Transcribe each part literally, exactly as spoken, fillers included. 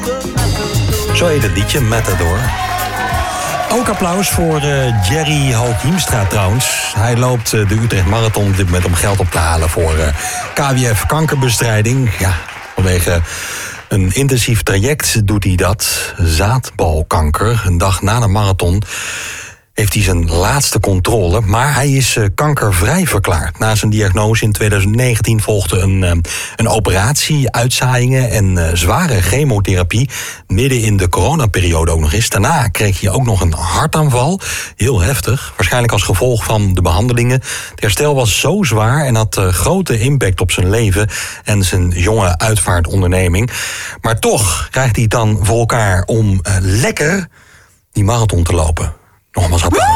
Zo heet het liedje, Matador. Ook applaus voor uh, Jerry Hoog-Hiemstra trouwens. Hij loopt uh, de Utrecht Marathon op dit moment om geld op te halen voor uh, K W F kankerbestrijding. Ja, vanwege een intensief traject doet hij dat. Zaadbalkanker, een dag na de marathon heeft hij zijn laatste controle, maar hij is uh, kankervrij verklaard. Na zijn diagnose in twintig negentien volgde een, uh, een operatie, uitzaaiingen en uh, zware chemotherapie. Midden in de coronaperiode ook nog eens. Daarna kreeg hij ook nog een hartaanval. Heel heftig, waarschijnlijk als gevolg van de behandelingen. Het herstel was zo zwaar en had uh, grote impact op zijn leven en zijn jonge uitvaartonderneming. Maar toch krijgt hij het dan voor elkaar om uh, lekker die marathon te lopen. Nogmaals applaus.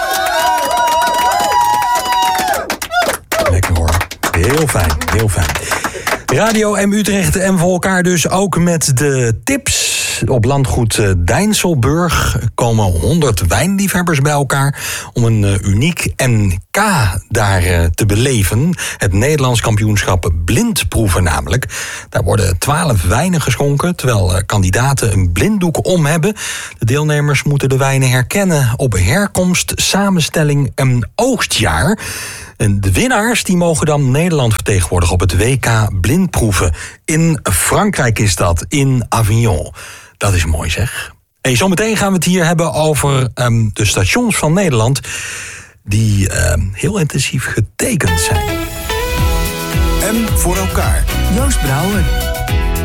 Lekker hoor. Heel fijn, heel fijn. Radio M Utrecht en voor elkaar dus ook met de tips. Op landgoed Dijnselburg komen honderd wijnliefhebbers bij elkaar om een uniek N K daar te beleven. Het Nederlands kampioenschap blindproeven namelijk. Daar worden twaalf wijnen geschonken, terwijl kandidaten een blinddoek om hebben. De deelnemers moeten de wijnen herkennen op herkomst, samenstelling en oogstjaar. En de winnaars die mogen dan Nederland vertegenwoordigen op het W K blindproeven. In Frankrijk is dat, in Avignon. Dat is mooi zeg. En zometeen gaan we het hier hebben over um, de stations van Nederland die um, heel intensief getekend zijn. En voor elkaar. Joost Brouwer.